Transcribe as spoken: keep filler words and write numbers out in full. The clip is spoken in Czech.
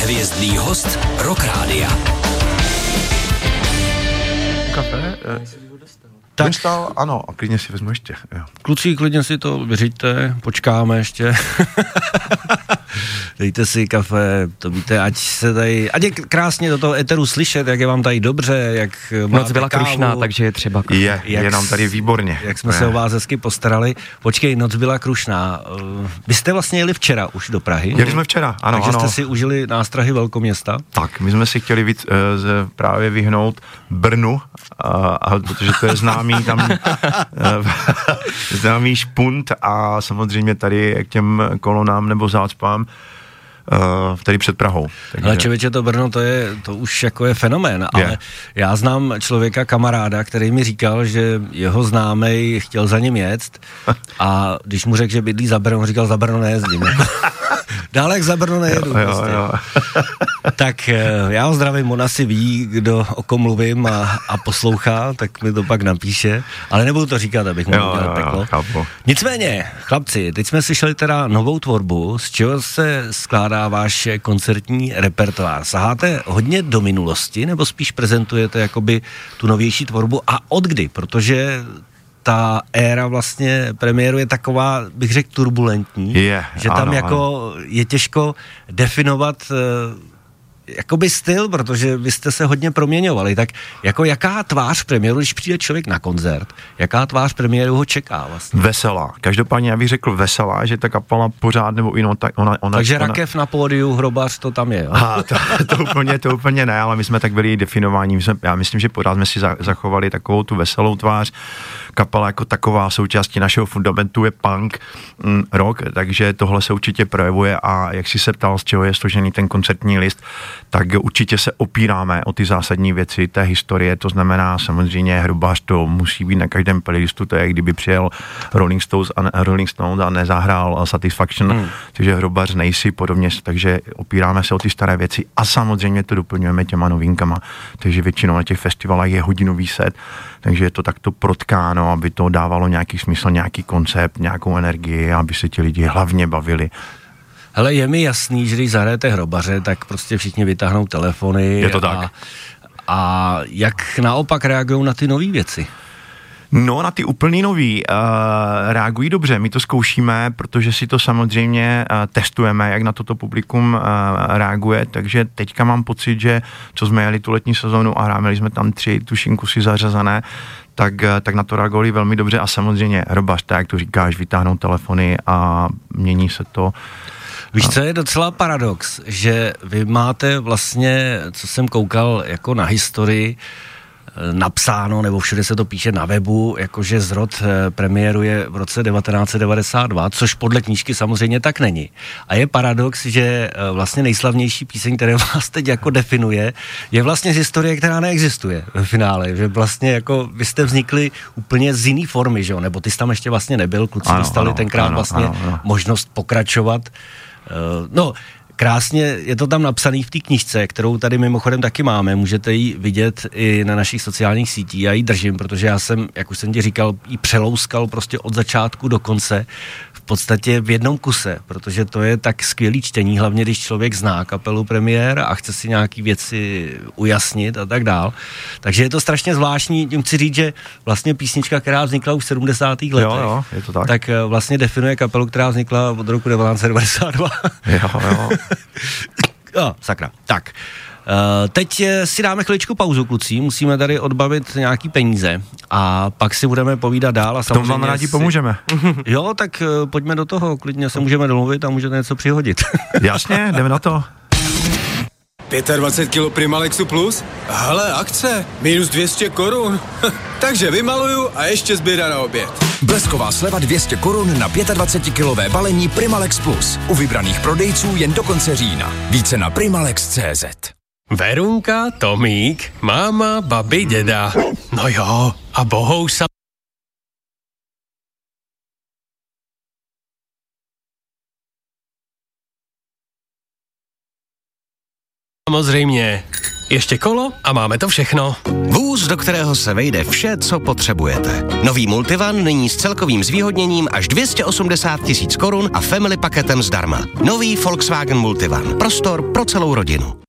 Bezhvězdný host Rock Rádia. Kafe? Tak. Dostal, ano, a klidně si vezmu ještě. Jo. Kluci, klidně si to vyřiďte, počkáme ještě. Dejte si kafe, to víte, ať se tady, ať je krásně do toho eteru slyšet, jak je vám tady dobře, jak máte Noc byla kávu, krušná, takže je třeba kafe. Je, jak je nám tady výborně. Jak jsme je. se o vás hezky postarali. Počkej, noc byla krušná. Vy jste vlastně jeli včera už do Prahy? Jeli jsme včera, ano, takže ano. jste si užili nástrahy velkoměsta? Tak, my jsme si chtěli víc, uh, z, právě vyhnout Brnu, uh, a, protože to je známý tam uh, známý špunt a samozřejmě tady k těm kolonám nebo zácpám Uh, tady před Prahou. Takže... Ale člověče, to Brno, to je, to už jako je fenomén, ale je. Já znám člověka, kamaráda, který mi říkal, že jeho známej chtěl za ním jet a když mu řekl, že bydlí za Brno, říkal, za Brno nejezdím. Dále jak za Brno nejedu. Jo, jo, prostě. jo. Tak já ho zdravím, on asi ví, kdo o kom mluvím a, a poslouchá, tak mi to pak napíše, ale nebudu to říkat, abych mu udělal peklo. Chápu. Nicméně, chlapci, teď jsme slyšeli teda novou tvorbu, z čeho se skládá váš koncertní repertoár. Saháte hodně do minulosti, nebo spíš prezentujete jakoby tu novější tvorbu a od kdy? Protože ta éra vlastně premiéru je taková, bych řekl, turbulentní, je, že tam ano, jako ano. je těžko definovat jakoby styl, protože vy jste se hodně proměňovali, tak jako jaká tvář premiéru, když přijde člověk na koncert, jaká tvář premiéru ho čeká vlastně? Veselá. Každopádně já bych řekl veselá, že ta kapela pořád, nebo jinou, tak ona... ona Takže ona, rakev na pódiu, hrobař, to tam je, jo? A to, to, úplně, to úplně ne, ale my jsme tak byli definováni, my jsme, já myslím, že pořád jsme si za, zachovali takovou tu veselou tvář. Kapela jako taková součástí našeho fundamentu je punk, mm, rock, takže tohle se určitě projevuje a jak si se ptal, z čeho je složený ten koncertní list, tak určitě se opíráme o ty zásadní věci té historie, to znamená samozřejmě Hrubař, to musí být na každém playlistu, to je kdyby přijel Rolling Stones a, Rolling Stones a nezahrál Satisfaction, hmm. takže Hrubař nejsi podobně, takže opíráme se o ty staré věci a samozřejmě to doplňujeme těma novinkama, takže většinou na těch festivalech je hodinový set, takže je to takto protkáno, aby to dávalo nějaký smysl, nějaký koncept, nějakou energii, aby se ti lidi hlavně bavili. Hele, je mi jasný, že když zahrajete Hrobaře, tak prostě všichni vytáhnou telefony. Je to tak. A, a jak naopak reagují na ty nové věci? No, na ty úplný nový uh, reagují dobře, my to zkoušíme, protože si to samozřejmě uh, testujeme, jak na toto publikum uh, reaguje, takže teďka mám pocit, že co jsme jeli tu letní sezónu a hráli jsme tam tři tušinku si zařazené, tak, tak na to reagovali velmi dobře a samozřejmě Hrobař, tak jak to říkáš, vytáhnou telefony a mění se to. Víš, co je docela paradox, že vy máte vlastně, co jsem koukal jako na historii, napsáno, nebo všude se to píše na webu, jakože zrod premiéru je v roce devatenáct set devadesát dva, což podle knížky samozřejmě tak není. A je paradox, že vlastně nejslavnější píseň, která vás teď jako definuje, je vlastně z historie, která neexistuje ve finále, že vlastně jako vy jste vznikli úplně z jiný formy, že jo, nebo ty jsi tam ještě vlastně nebyl, kluci ano, dostali ano, tenkrát ano, vlastně ano, ano. možnost pokračovat. No, krásně je to tam napsaný v té knížce, kterou tady mimochodem taky máme, můžete ji vidět i na našich sociálních sítích, já ji držím, protože já jsem, jak už jsem ti říkal, ji přelouskal prostě od začátku do konce, v podstatě v jednom kuse, protože to je tak skvělý čtení, hlavně když člověk zná kapelu Premiér a chce si nějaký věci ujasnit a tak dál. Takže je to strašně zvláštní, tím chci říct, že vlastně písnička, která vznikla už v sedmdesátých letech, jo, jo, je to tak. tak vlastně definuje kapelu, která vznikla od roku devatenáct set devadesát dva. Jo, jo. oh, sakra. Tak, uh, teď si dáme chviličku pauzu, kluci, musíme tady odbavit nějaký peníze a pak si budeme povídat dál a samozřejmě... V tom vám rádi si... pomůžeme. Jo, tak uh, pojďme do toho, klidně se můžeme domluvit a můžete něco přihodit. Jasně, jdeme na to. dvacet pět kilo Primalexu Plus? Hele, akce, minus dvě stě korun. Takže vymaluju a ještě zběra na oběd. Blesková sleva dvě stě korun na dvacetikilové balení Primalex Plus. U vybraných prodejců jen do konce října. Více na primalex tečka cé zet. Verunka, Tomík, máma, babi, děda. No jo, a Bohousa. Samozřejmě. Ještě kolo a máme to všechno. Vůz, do kterého se vejde vše, co potřebujete. Nový Multivan nyní s celkovým zvýhodněním až dvě stě osmdesát tisíc korun a family paketem zdarma. Nový Volkswagen Multivan. Prostor pro celou rodinu.